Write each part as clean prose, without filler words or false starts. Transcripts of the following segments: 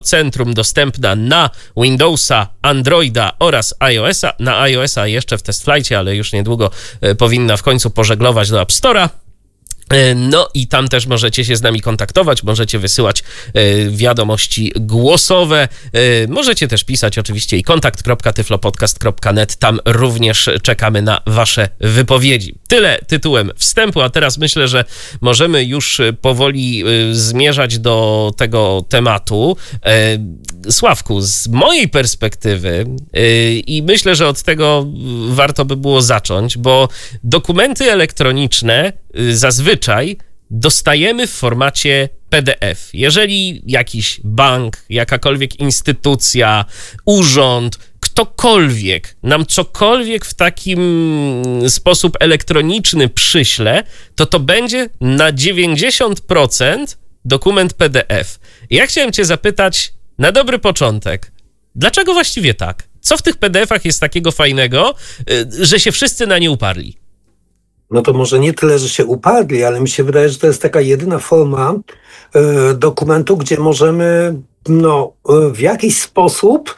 Centrum dostępna na Windowsa, Androida oraz iOS-a. Na iOS-a jeszcze w TestFlightie, ale już niedługo powinna w końcu pożeglować do App Store'a. No i tam też możecie się z nami kontaktować, możecie wysyłać wiadomości głosowe, możecie też pisać oczywiście i kontakt.tyflopodcast.net, tam również czekamy na wasze wypowiedzi. Tyle tytułem wstępu, a teraz myślę, że możemy już powoli zmierzać do tego tematu. Sławku, z mojej perspektywy i myślę, że od tego warto by było zacząć, bo dokumenty elektroniczne zazwyczaj dostajemy w formacie PDF. Jeżeli jakiś bank, jakakolwiek instytucja, urząd, ktokolwiek nam cokolwiek w takim sposób elektroniczny przyśle, to będzie na 90% dokument PDF. Ja chciałem cię zapytać na dobry początek, dlaczego właściwie tak? Co w tych PDF-ach jest takiego fajnego, że się wszyscy na nie uparli? No to może nie tyle, że się uparli, ale mi się wydaje, że to jest taka jedyna forma dokumentu, gdzie możemy w jakiś sposób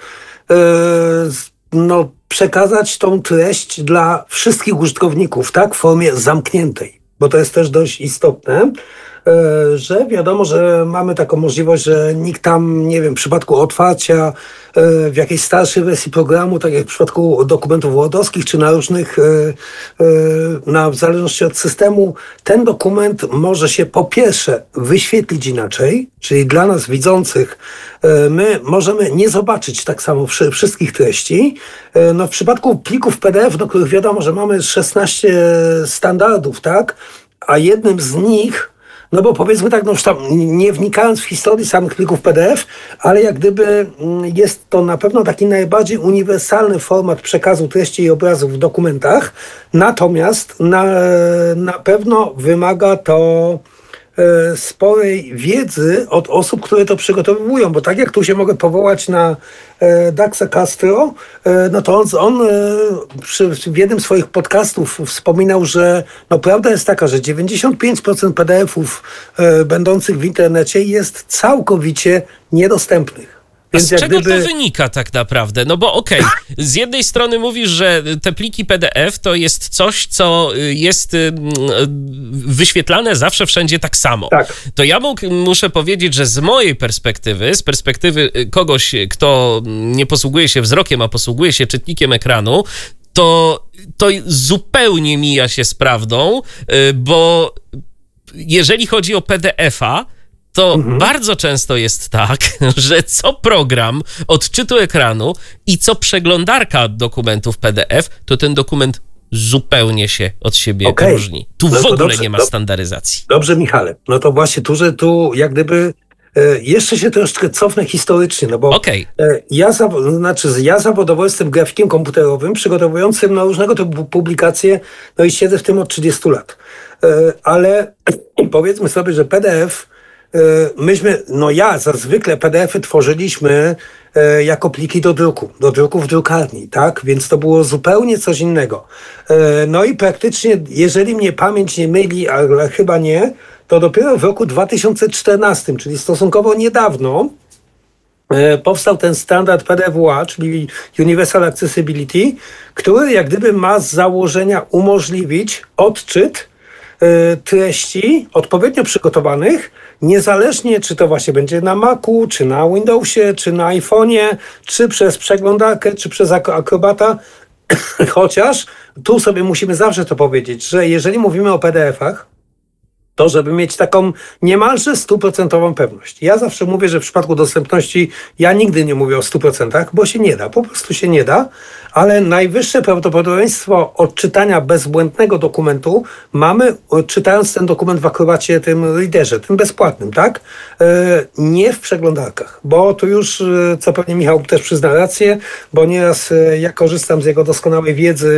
przekazać tą treść dla wszystkich użytkowników, tak, w formie zamkniętej, bo to jest też dość istotne, że wiadomo, że mamy taką możliwość, że nikt tam, nie wiem, w przypadku otwarcia w jakiejś starszej wersji programu, tak jak w przypadku dokumentów wordowskich, czy na różnych, w zależności od systemu, ten dokument może się po pierwsze wyświetlić inaczej, czyli dla nas widzących my możemy nie zobaczyć tak samo wszystkich treści. W przypadku plików PDF, do których wiadomo, że mamy 16 standardów, tak, a jednym z nich, bo powiedzmy tak, już tam nie wnikając w historię samych plików PDF, ale jak gdyby jest to na pewno taki najbardziej uniwersalny format przekazu treści i obrazów w dokumentach, natomiast na pewno wymaga to sporej wiedzy od osób, które to przygotowują, bo tak jak tu się mogę powołać na Daxa Castro, to on w jednym z swoich podcastów wspominał, że prawda jest taka, że 95% PDF-ów będących w internecie jest całkowicie niedostępnych. Więc z czego to wynika tak naprawdę? No bo okej, z jednej strony mówisz, że te pliki PDF to jest coś, co jest wyświetlane zawsze wszędzie tak samo. Tak. To ja muszę powiedzieć, że z mojej perspektywy, z perspektywy kogoś, kto nie posługuje się wzrokiem, a posługuje się czytnikiem ekranu, to zupełnie mija się z prawdą, bo jeżeli chodzi o PDF-a, to bardzo często jest tak, że co program odczytu ekranu i co przeglądarka dokumentów PDF, to ten dokument zupełnie się od siebie różni. Tu w ogóle nie ma standaryzacji. Dobrze, Michale. No to właśnie tu jak gdyby jeszcze się troszeczkę cofnę historycznie, bo ja zawodowo jestem grafikiem komputerowym, przygotowującym na różnego typu publikacje, i siedzę w tym od 30 lat. Ale powiedzmy sobie, że PDF ja zwykle PDF-y tworzyliśmy jako pliki do druku w drukarni, tak? Więc to było zupełnie coś innego. I praktycznie, jeżeli mnie pamięć nie myli, ale chyba nie, to dopiero w roku 2014, czyli stosunkowo niedawno, powstał ten standard PDWA, czyli Universal Accessibility, który jak gdyby ma z założenia umożliwić odczyt treści odpowiednio przygotowanych, niezależnie czy to właśnie będzie na Macu, czy na Windowsie, czy na iPhone'ie, czy przez przeglądarkę, czy przez Acrobata, chociaż tu sobie musimy zawsze to powiedzieć, że jeżeli mówimy o PDF-ach, to żeby mieć taką niemalże 100% pewność. Ja zawsze mówię, że w przypadku dostępności ja nigdy nie mówię o 100%, bo się nie da, po prostu się nie da, ale najwyższe prawdopodobieństwo odczytania bezbłędnego dokumentu mamy, czytając ten dokument w Acrobacie, tym readerze, tym bezpłatnym, tak? Nie w przeglądarkach, bo tu już, co pewnie Michał też przyzna rację, bo nieraz ja korzystam z jego doskonałej wiedzy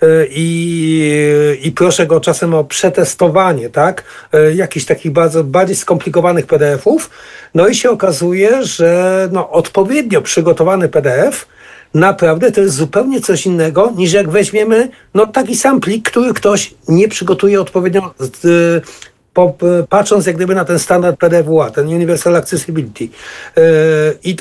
i proszę go czasem o przetestowanie, tak? Jakichś takich bardziej skomplikowanych PDF-ów. I się okazuje, że odpowiednio przygotowany PDF naprawdę to jest zupełnie coś innego, niż jak weźmiemy taki sam plik, który ktoś nie przygotuje odpowiednio patrząc jak gdyby na ten standard PDWA, ten Universal Accessibility. I